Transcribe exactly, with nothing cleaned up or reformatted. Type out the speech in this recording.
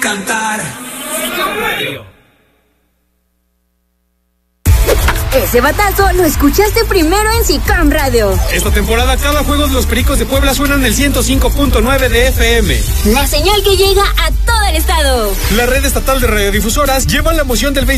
cantar. Ese batazo lo escuchaste primero en SICAM Radio. Esta temporada cada juego de los Pericos de Puebla suena en el ciento cinco punto nueve de F M. La señal que llega a todo el estado. La red estatal de radiodifusoras lleva la emoción del béisbol